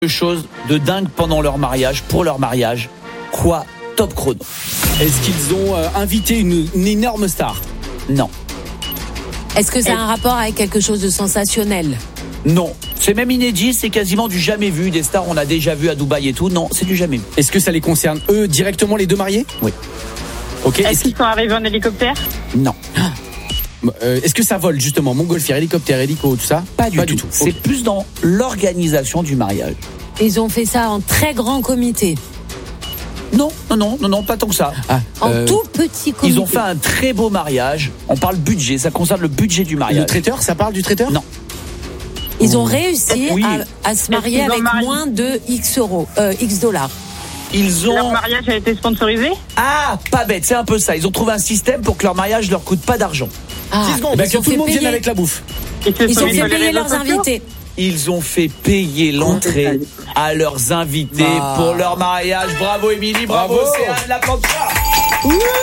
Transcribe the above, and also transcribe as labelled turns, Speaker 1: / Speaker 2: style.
Speaker 1: chose de dingue pendant leur mariage, pour leur mariage. Quoi? Top chrono.
Speaker 2: Est-ce qu'ils ont invité une énorme star?
Speaker 1: Non.
Speaker 3: Est-ce que ça a un rapport avec quelque chose de sensationnel?
Speaker 1: Non. C'est même inédit, c'est quasiment du jamais vu. Des stars, on a déjà vu à Dubaï et tout. Non, c'est du jamais vu.
Speaker 2: Est-ce que ça les concerne eux directement, les deux mariés?
Speaker 1: Oui.
Speaker 2: Ok.
Speaker 4: Est-ce qu'ils sont arrivés en hélicoptère?
Speaker 1: Non.
Speaker 2: Est-ce que ça vole justement, montgolfière, hélicoptère, hélico, tout ça?
Speaker 1: Pas du tout. C'est
Speaker 2: Ok.
Speaker 1: plus dans l'organisation du mariage.
Speaker 3: Ils ont fait ça en très grand comité.
Speaker 1: Non, pas tant que ça.
Speaker 3: En tout petit comité.
Speaker 1: Ils ont fait un très beau mariage. On parle budget, ça concerne le budget du
Speaker 2: Le
Speaker 1: mariage.
Speaker 2: traiteur, ça parle du traiteur?
Speaker 1: Non.
Speaker 3: Ils ont réussi
Speaker 1: Oui.
Speaker 3: à se marier
Speaker 4: Est-ce qu'ils ont
Speaker 3: avec
Speaker 4: marié
Speaker 3: moins de X euros, X dollars.
Speaker 1: Ils
Speaker 4: Leur
Speaker 1: ont...
Speaker 4: mariage a été sponsorisé?
Speaker 1: Ah, pas bête, c'est un peu ça. Ils ont trouvé un système pour que leur mariage leur coûte pas d'argent.
Speaker 2: 10 secondes,
Speaker 3: ils
Speaker 2: que
Speaker 3: ont
Speaker 2: tout le
Speaker 3: fait
Speaker 2: monde vienne
Speaker 3: payer.
Speaker 2: avec la bouffe.
Speaker 3: Ils ont fait payer leurs invités.
Speaker 1: Ils ont fait payer l'entrée à leurs invités
Speaker 2: Ah.
Speaker 1: pour leur mariage. Bravo Émilie, bravo
Speaker 2: Bravo.
Speaker 1: Céane, la